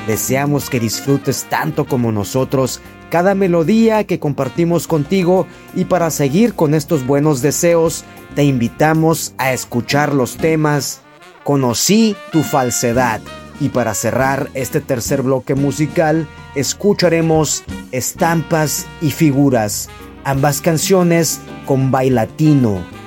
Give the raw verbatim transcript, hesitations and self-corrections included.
Deseamos que disfrutes tanto como nosotros cada melodía que compartimos contigo, y para seguir con estos buenos deseos te invitamos a escuchar los temas Conocí tu falsedad, y para cerrar este tercer bloque musical escucharemos Estampas y Figuras, ambas canciones con Bailatino.